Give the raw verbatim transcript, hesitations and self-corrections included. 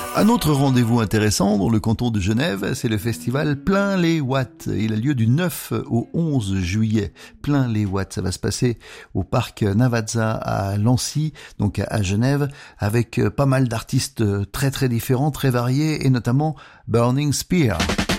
Un autre rendez-vous intéressant dans le canton de Genève, c'est le festival Plein les Watts. Il a lieu du neuf au onze juillet. Plein les Watts, ça va se passer au parc Navazza à Lancy, donc à Genève, avec pas mal d'artistes très très différents, très variés, et notamment Burning Spear.